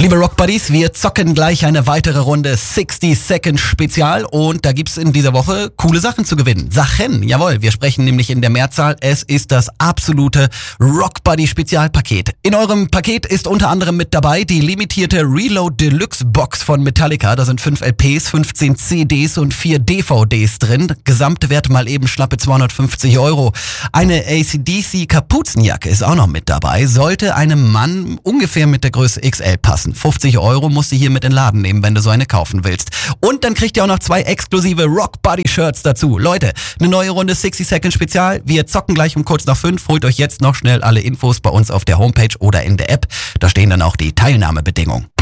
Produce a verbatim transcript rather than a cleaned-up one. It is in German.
Liebe Rock Buddies, wir zocken gleich eine weitere Runde sixty Second Spezial und da gibt's in dieser Woche coole Sachen zu gewinnen. Sachen, jawohl, wir sprechen nämlich in der Mehrzahl. Es ist das absolute Rock Buddy Spezialpaket. In eurem Paket ist unter anderem mit dabei die limitierte Reload Deluxe Box von Metallica. Da sind fünf L Ps, fünfzehn C Ds und vier D V Ds drin. Gesamte Wert mal eben schlappe zweihundertfünfzig Euro. Eine A C D C Kapuzenjacke ist auch noch mit dabei. Sollte einem Mann ungefähr mit der Größe X L passen. fünfzig Euro musst du hier mit in den Laden nehmen, wenn du so eine kaufen willst. Und dann kriegt ihr auch noch zwei exklusive Rock Buddy Shirts dazu. Leute, eine neue Runde sixty Second Spezial. Wir zocken gleich um kurz nach fünf. Holt euch jetzt noch schnell alle Infos bei uns auf der Homepage oder in der App. Da stehen dann auch die Teilnahmebedingungen.